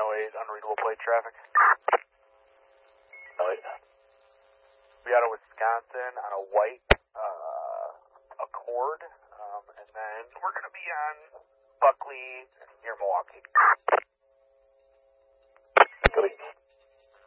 108, unreadable plate traffic. Right. We out of Wisconsin on a white Accord, and then we're going to be on Buckley near Milwaukee.